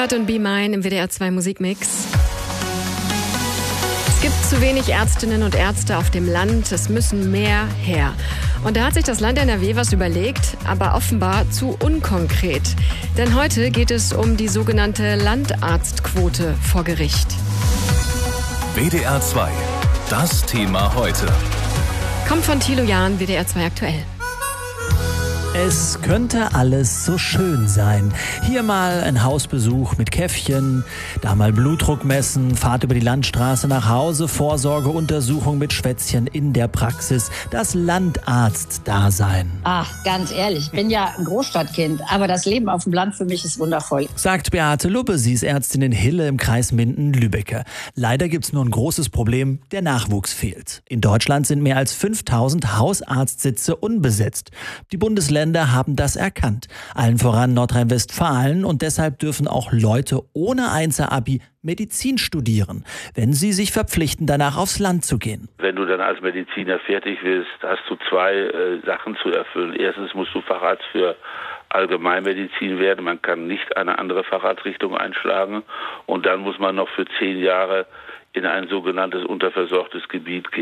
Siebert und Be Mine im WDR 2 Musikmix. Es gibt zu wenig Ärztinnen und Ärzte auf dem Land. Es müssen mehr her. Und da hat sich das Land NRW was überlegt, aber offenbar zu unkonkret. Denn heute geht es um die sogenannte Landarztquote vor Gericht. WDR 2, das Thema heute. Kommt von Thilo Jahn, WDR 2 aktuell. Es könnte alles so schön sein. Hier mal ein Hausbesuch mit Käffchen, da mal Blutdruck messen, Fahrt über die Landstraße nach Hause, Vorsorgeuntersuchung mit Schwätzchen in der Praxis, das Landarztdasein. Ach, ganz ehrlich, ich bin ja ein Großstadtkind, aber das Leben auf dem Land für mich ist wundervoll. Sagt Beate Lubbe, sie ist Ärztin in Hille im Kreis Minden-Lübbecke. Leider gibt's nur ein großes Problem, der Nachwuchs fehlt. In Deutschland sind mehr als 5000 Hausarztsitze unbesetzt. Die Bundesländer haben das erkannt. Allen voran Nordrhein-Westfalen, und deshalb dürfen auch Leute ohne Einser-Abi Medizin studieren, wenn sie sich verpflichten, danach aufs Land zu gehen. Wenn du dann als Mediziner fertig bist, hast du zwei Sachen zu erfüllen. Erstens musst du Facharzt für Allgemeinmedizin werden. Man kann nicht eine andere Facharztrichtung einschlagen. Und dann muss man noch für 10 Jahre in ein sogenanntes unterversorgtes Gebiet gehen.